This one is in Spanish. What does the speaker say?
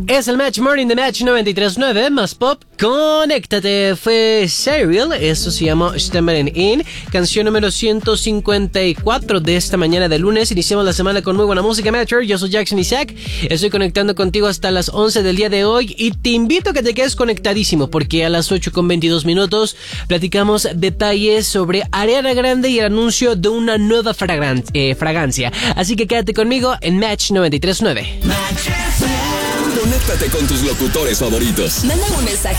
Es el Match Morning de Match 93.9, más pop. Conéctate, fue Serial, esto se llama Stumbling In, canción número 154 de esta mañana de lunes. Iniciamos la semana con muy buena música, Matcher. Yo soy Jackson Isaac, estoy conectando contigo hasta las 11 del día de hoy y te invito a que te quedes conectadísimo porque a las 8:22 platicamos detalles sobre Ariana Grande y el anuncio de una nueva fragancia. Así que quédate conmigo en Match 93.9. Conéctate con tus locutores favoritos. Manda un mensaje